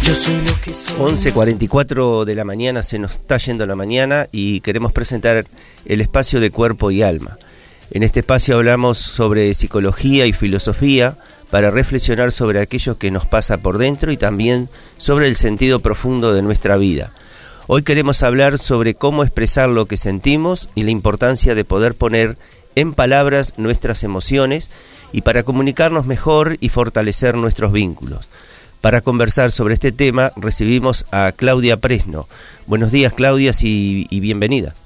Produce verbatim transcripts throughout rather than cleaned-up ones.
once cuarenta y cuatro de la mañana, se nos está yendo la mañana y queremos presentar el espacio de Cuerpo y Alma. En este espacio hablamos sobre psicología y filosofía para reflexionar sobre aquello que nos pasa por dentro y también sobre el sentido profundo de nuestra vida. Hoy queremos hablar sobre cómo expresar lo que sentimos y la importancia de poder poner en palabras nuestras emociones y para comunicarnos mejor y fortalecer nuestros vínculos. Para conversar sobre este tema recibimos a Claudia Presno. Buenos días, Claudia, y, y bienvenida.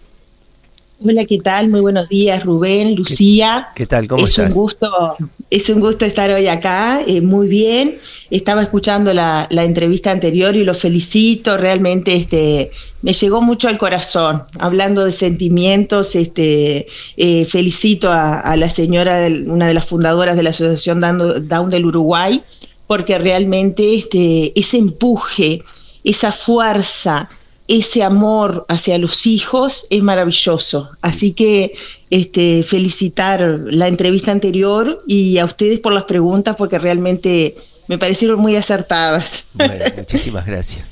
Hola, ¿qué tal? Muy buenos días, Rubén, Lucía. ¿Qué, qué tal? ¿Cómo es estás? Un gusto, es un gusto estar hoy acá, eh, muy bien. Estaba escuchando la, la entrevista anterior y los felicito, realmente este, me llegó mucho al corazón. Hablando de sentimientos, este, eh, felicito a, a la señora, de, una de las fundadoras de la Asociación Down del Uruguay, porque realmente este, ese empuje, esa fuerza, ese amor hacia los hijos es maravilloso. Así que este, felicitar la entrevista anterior y a ustedes por las preguntas, porque realmente me parecieron muy acertadas. Bueno, muchísimas gracias.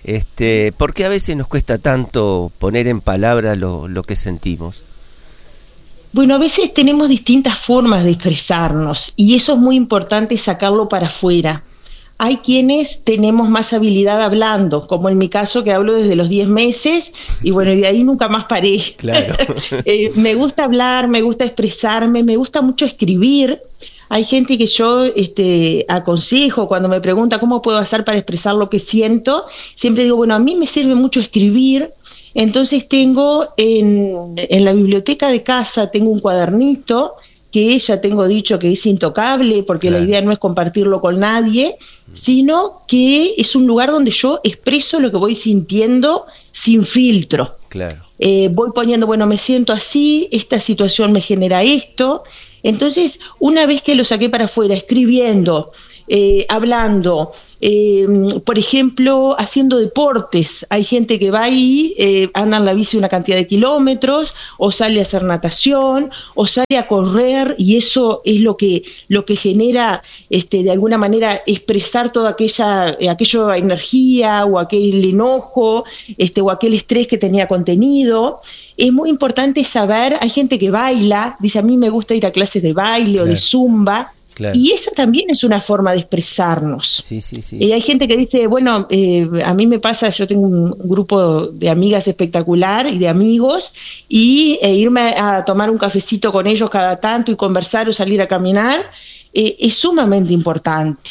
Este, ¿por qué a veces nos cuesta tanto poner en palabras lo, lo que sentimos? Bueno, a veces tenemos distintas formas de expresarnos y eso es muy importante sacarlo para afuera. Hay quienes tenemos más habilidad hablando, como en mi caso que hablo desde los diez meses y bueno, de ahí nunca más paré. Claro. eh, me gusta hablar, me gusta expresarme, me gusta mucho escribir. Hay gente que yo este, aconsejo cuando me pregunta cómo puedo hacer para expresar lo que siento. Siempre digo, bueno, a mí me sirve mucho escribir. Entonces tengo en, en la biblioteca de casa, tengo un cuadernito que ya tengo dicho que es intocable, porque claro, la idea no es compartirlo con nadie, sino que es un lugar donde yo expreso lo que voy sintiendo sin filtro. Claro. Eh, voy poniendo, bueno, me siento así, esta situación me genera esto. Entonces, una vez que lo saqué para afuera, escribiendo, eh, hablando, eh, por ejemplo, haciendo deportes, hay gente que va ahí, eh, anda en la bici una cantidad de kilómetros, o sale a hacer natación, o sale a correr, y eso es lo que, lo que genera, este, de alguna manera, expresar toda aquella, eh, aquella energía, o aquel enojo, este, o aquel estrés que tenía contenido. Es muy importante saber, hay gente que baila, dice a mí me gusta ir a clases de baile, claro, o de zumba, claro, y esa también es una forma de expresarnos. Sí, sí, sí. Eh, hay gente que dice, bueno, eh, a mí me pasa, yo tengo un grupo de amigas espectacular y de amigos, y eh, irme a tomar un cafecito con ellos cada tanto y conversar o salir a caminar, eh, es sumamente importante.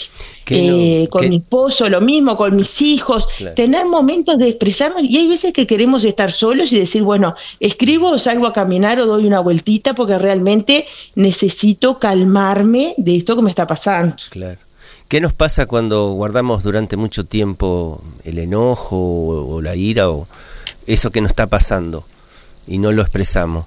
Eh, no, con ¿qué? Mi esposo lo mismo, con mis hijos, claro, tener momentos de expresarnos, y hay veces que queremos estar solos y decir, bueno, escribo o salgo a caminar o doy una vueltita porque realmente necesito calmarme de esto que me está pasando. Claro. ¿Qué nos pasa cuando guardamos durante mucho tiempo el enojo o, o la ira o eso que nos está pasando y no lo expresamos?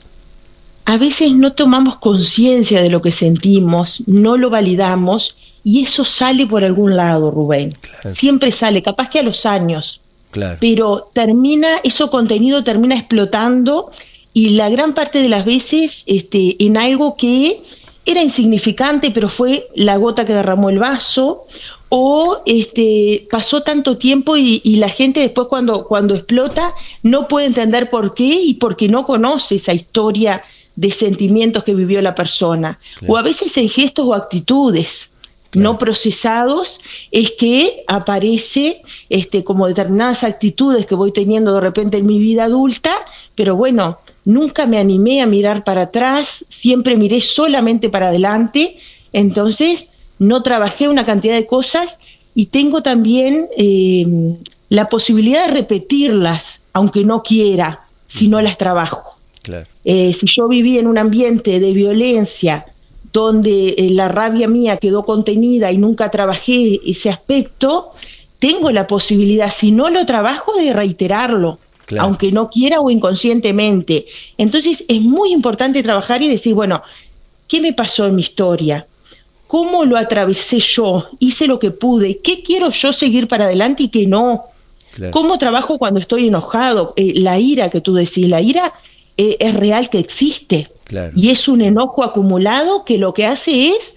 A veces no tomamos conciencia de lo que sentimos, no lo validamos, y eso sale por algún lado, Rubén. Claro. Siempre sale, capaz que a los años. Claro. Pero termina, ese contenido termina explotando, y la gran parte de las veces este, en algo que era insignificante, pero fue la gota que derramó el vaso, o este, pasó tanto tiempo y, y la gente después cuando, cuando explota no puede entender por qué, y porque no conoce esa historia de sentimientos que vivió la persona. Claro. O a veces en gestos o actitudes, claro, no procesados, es que aparece este, como determinadas actitudes que voy teniendo de repente en mi vida adulta, pero bueno, nunca me animé a mirar para atrás, siempre miré solamente para adelante, entonces no trabajé una cantidad de cosas, y tengo también eh, la posibilidad de repetirlas, aunque no quiera, si no las trabajo. Claro. Eh, si yo viví en un ambiente de violencia donde eh, la rabia mía quedó contenida y nunca trabajé ese aspecto, tengo la posibilidad, si no lo trabajo, de reiterarlo, claro, aunque no quiera o inconscientemente. Entonces es muy importante trabajar y decir, bueno, ¿qué me pasó en mi historia? ¿Cómo lo atravesé yo? ¿Hice lo que pude? ¿Qué quiero yo seguir para adelante y qué no? Claro. ¿Cómo trabajo cuando estoy enojado? Eh, la ira que tú decís, la ira eh, es real, que existe. Claro. Y es un enojo acumulado que lo que hace es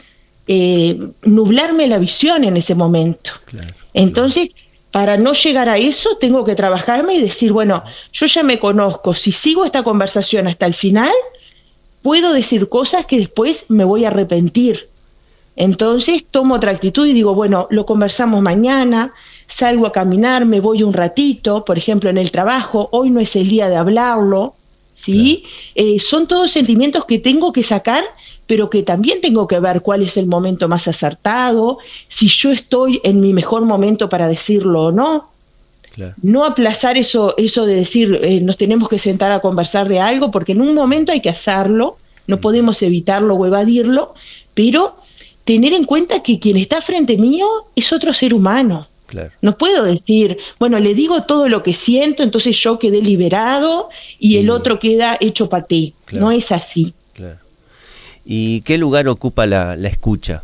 eh, nublarme la visión en ese momento. Claro, Entonces, claro. Para no llegar a eso, tengo que trabajarme y decir, bueno, yo ya me conozco, si sigo esta conversación hasta el final, puedo decir cosas que después me voy a arrepentir. Entonces tomo otra actitud y digo, bueno, lo conversamos mañana, salgo a caminar, me voy un ratito, por ejemplo, en el trabajo, hoy no es el día de hablarlo, ¿sí? Claro. Eh, son todos sentimientos que tengo que sacar, pero que también tengo que ver cuál es el momento más acertado, si yo estoy en mi mejor momento para decirlo o no. Claro. No aplazar eso, eso de decir, eh, nos tenemos que sentar a conversar de algo, porque en un momento hay que hacerlo, no podemos evitarlo o evadirlo, pero tener en cuenta que quien está frente mío es otro ser humano. Claro. No puedo decir, bueno, le digo todo lo que siento, entonces yo quedé liberado y sí. El otro queda hecho paté. Claro. No es así. Claro. ¿Y qué lugar ocupa la, la escucha?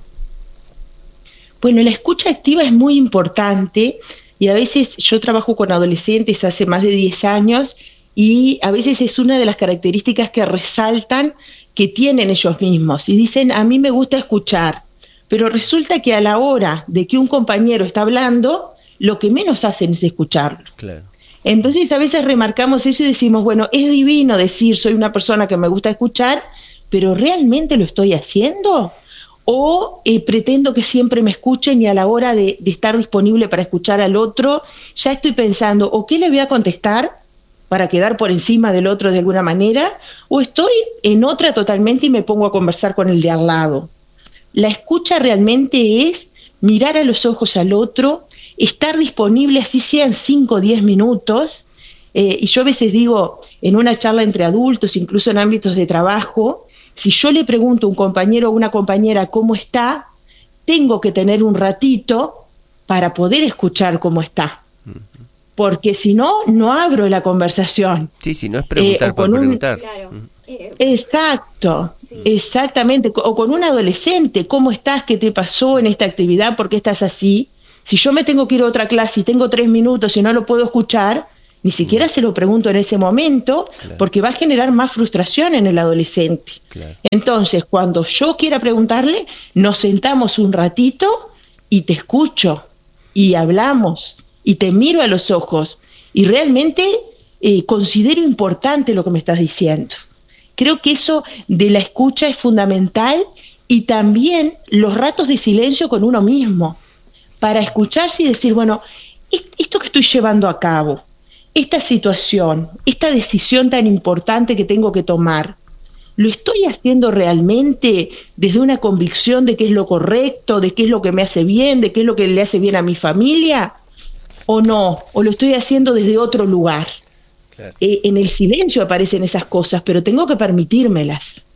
Bueno, la escucha activa es muy importante y a veces yo trabajo con adolescentes hace más de diez años y a veces es una de las características que resaltan que tienen ellos mismos y dicen, a mí me gusta escuchar, pero resulta que a la hora de que un compañero está hablando, lo que menos hacen es escucharlo. Claro. Entonces a veces remarcamos eso y decimos, bueno, es divino decir soy una persona que me gusta escuchar, pero ¿realmente lo estoy haciendo? ¿O eh, pretendo que siempre me escuchen y a la hora de, de estar disponible para escuchar al otro, ya estoy pensando, ¿o qué le voy a contestar para quedar por encima del otro de alguna manera? ¿O estoy en otra totalmente y me pongo a conversar con el de al lado? La escucha realmente es mirar a los ojos al otro, estar disponible, así sean cinco o diez minutos, eh, y yo a veces digo, en una charla entre adultos, incluso en ámbitos de trabajo, si yo le pregunto a un compañero o una compañera cómo está, tengo que tener un ratito para poder escuchar cómo está. Porque si no, no abro la conversación. Sí, si no es preguntar eh, por un, preguntar. Claro. Exacto, sí. Exactamente. O con un adolescente, ¿cómo estás? ¿Qué te pasó en esta actividad? ¿Por qué estás así? Si yo me tengo que ir a otra clase y tengo tres minutos y no lo puedo escuchar, ni siquiera se lo pregunto en ese momento, claro. Porque va a generar más frustración en el adolescente. Claro. Entonces, cuando yo quiera preguntarle, nos sentamos un ratito y te escucho y hablamos y te miro a los ojos y realmente eh, considero importante lo que me estás diciendo. Creo que eso de la escucha es fundamental y también los ratos de silencio con uno mismo para escucharse y decir, bueno, esto que estoy llevando a cabo, esta situación, esta decisión tan importante que tengo que tomar, ¿lo estoy haciendo realmente desde una convicción de qué es lo correcto, de qué es lo que me hace bien, de qué es lo que le hace bien a mi familia? ¿O no? ¿O lo estoy haciendo desde otro lugar? Claro. Eh, en el silencio aparecen esas cosas, pero tengo que permitírmelas.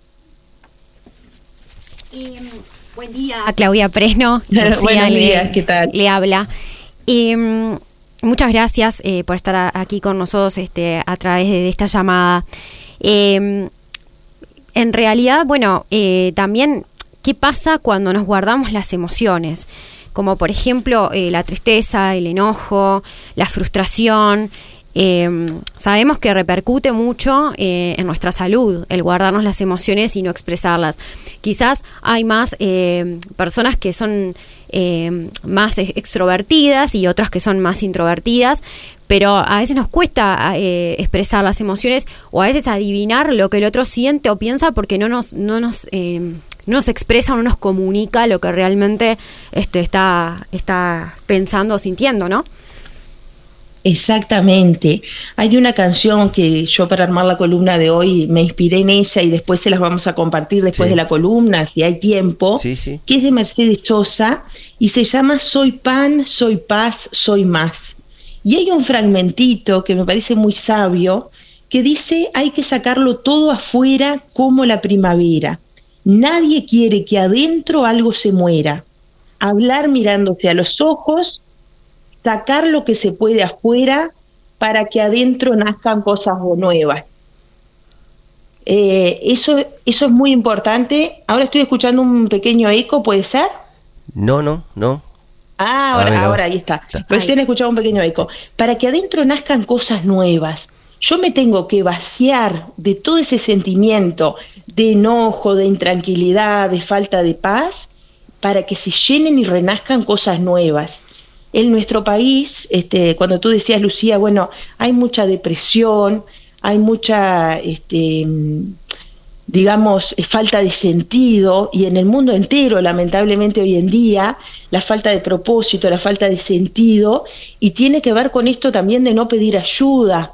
Y, buen día, Claudia Presno. Buenos días, ¿qué tal? Le habla. Y, muchas gracias eh, por estar aquí con nosotros este, a través de, de esta llamada. Eh, en realidad, bueno, eh, también, ¿qué pasa cuando nos guardamos las emociones? Como por ejemplo eh, la tristeza, el enojo, la frustración. Eh, sabemos que repercute mucho eh, en nuestra salud el guardarnos las emociones y no expresarlas. Quizás hay más eh, personas que son eh, más extrovertidas y otras que son más introvertidas, pero a veces nos cuesta eh, expresar las emociones o a veces adivinar lo que el otro siente o piensa porque no nos no nos eh, no nos expresa o no nos comunica lo que realmente este, está, está pensando o sintiendo, ¿no? Exactamente. Hay una canción que yo para armar la columna de hoy me inspiré en ella y después se las vamos a compartir después sí. de la columna, si hay tiempo, sí, sí. que es de Mercedes Sosa y se llama Soy pan, soy paz, soy más. Y hay un fragmentito que me parece muy sabio que dice hay que sacarlo todo afuera como la primavera. Nadie quiere que adentro algo se muera. Hablar mirándose a los ojos, sacar lo que se puede afuera para que adentro nazcan cosas nuevas. Eh, eso, eso es muy importante. Ahora estoy escuchando un pequeño eco, ¿puede ser? No, no, no. Ah, ahora, ah, ahora ahí está. Recién he escuchado un pequeño eco. Para que adentro nazcan cosas nuevas. Yo me tengo que vaciar de todo ese sentimiento de enojo, de intranquilidad, de falta de paz, para que se llenen y renazcan cosas nuevas. En nuestro país, este, cuando tú decías, Lucía, bueno, hay mucha depresión, hay mucha, este, digamos, falta de sentido, y en el mundo entero, lamentablemente hoy en día, la falta de propósito, la falta de sentido, y tiene que ver con esto también de no pedir ayuda.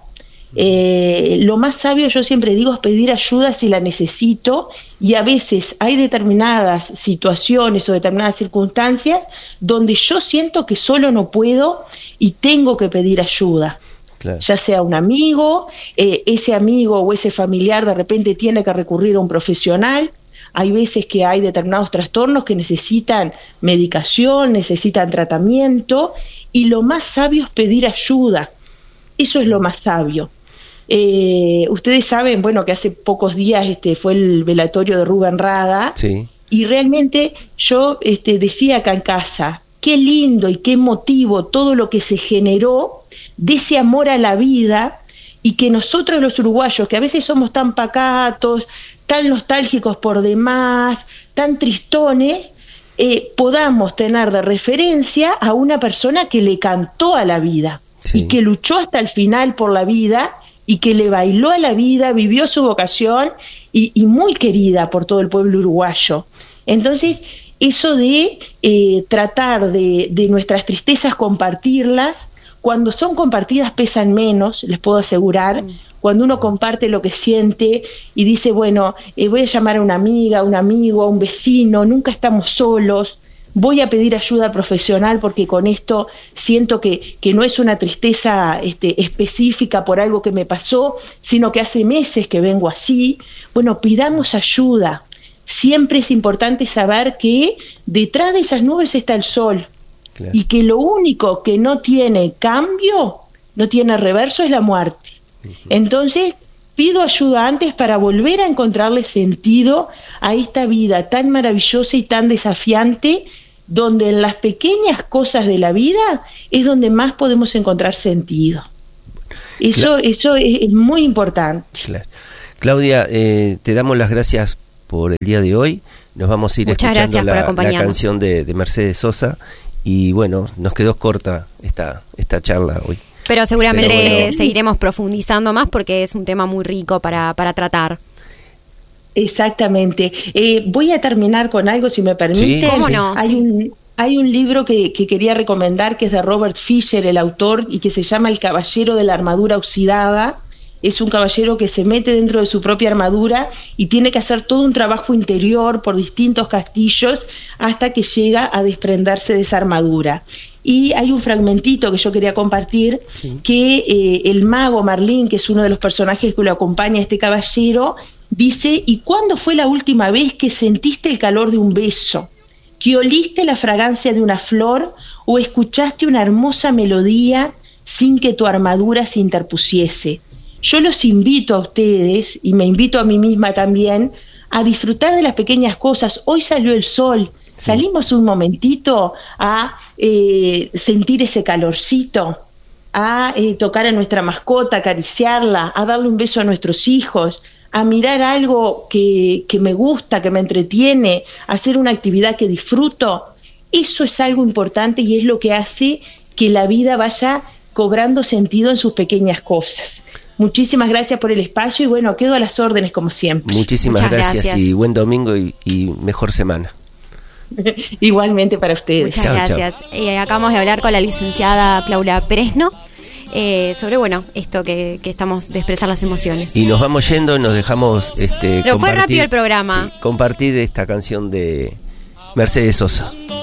Eh, lo más sabio, yo siempre digo, es pedir ayuda si la necesito, y a veces hay determinadas situaciones o determinadas circunstancias donde yo siento que solo no puedo y tengo que pedir ayuda. Claro. Ya sea un amigo, eh, ese amigo o ese familiar de repente tiene que recurrir a un profesional. Hay veces que hay determinados trastornos que necesitan medicación, necesitan tratamiento, y lo más sabio es pedir ayuda. Eso es lo más sabio. Eh, ustedes saben, bueno, que hace pocos días este, fue el velatorio de Rubén Rada, sí. Y realmente yo este, decía acá en casa, qué lindo y qué emotivo todo lo que se generó de ese amor a la vida, y que nosotros los uruguayos, que a veces somos tan pacatos, tan nostálgicos por demás, tan tristones, eh, podamos tener de referencia a una persona que le cantó a la vida, sí. Y que luchó hasta el final por la vida, y que le bailó a la vida, vivió su vocación, y, y muy querida por todo el pueblo uruguayo. Entonces, eso de eh, tratar de, de nuestras tristezas compartirlas, cuando son compartidas pesan menos, les puedo asegurar. Mm. Cuando uno comparte lo que siente y dice, bueno, eh, voy a llamar a una amiga, a un amigo, a un vecino, nunca estamos solos, voy a pedir ayuda profesional porque con esto siento que, que no es una tristeza este, específica por algo que me pasó, sino que hace meses que vengo así. Bueno, pidamos ayuda. Siempre es importante saber que detrás de esas nubes está el sol. Claro. Y que lo único que no tiene cambio, no tiene reverso, es la muerte. Uh-huh. Entonces, pido ayuda antes para volver a encontrarle sentido a esta vida tan maravillosa y tan desafiante, donde en las pequeñas cosas de la vida es donde más podemos encontrar sentido. Eso, claro. Eso es, es muy importante. Claro. Claudia, eh, te damos las gracias por el día de hoy. Nos vamos a ir Muchas escuchando la, la canción de, de Mercedes Sosa. Y bueno, nos quedó corta esta, esta charla hoy. Pero seguramente Pero bueno, seguiremos profundizando más porque es un tema muy rico para, para tratar. Exactamente. Eh, voy a terminar con algo, si me permiten. Sí, ¿cómo no? Hay, sí. un, hay un libro que, que quería recomendar, que es de Robert Fisher, el autor, y que se llama El caballero de la armadura oxidada. Es un caballero que se mete dentro de su propia armadura y tiene que hacer todo un trabajo interior por distintos castillos hasta que llega a desprenderse de esa armadura. Y hay un fragmentito que yo quería compartir, sí. que eh, el mago Merlín, que es uno de los personajes que lo acompaña a este caballero, dice: ¿y cuándo fue la última vez que sentiste el calor de un beso? ¿Que oliste la fragancia de una flor o escuchaste una hermosa melodía sin que tu armadura se interpusiese? Yo los invito a ustedes, y me invito a mí misma también, a disfrutar de las pequeñas cosas. Hoy salió el sol, sí. Salimos un momentito a eh, sentir ese calorcito, a eh, tocar a nuestra mascota, acariciarla, a darle un beso a nuestros hijos, a mirar algo que, que me gusta, que me entretiene, a hacer una actividad que disfruto. Eso es algo importante y es lo que hace que la vida vaya cobrando sentido en sus pequeñas cosas. Muchísimas gracias por el espacio y bueno, quedo a las órdenes como siempre. Muchísimas gracias, gracias y buen domingo y, y mejor semana. Igualmente para ustedes. Muchas chau, gracias. Chau. Eh, acabamos de hablar con la licenciada Claudia Presno eh, sobre bueno esto que, que estamos de expresar las emociones. Y nos vamos yendo, nos dejamos este, Se fue rápido el programa. Sí, compartir esta canción de Mercedes Sosa.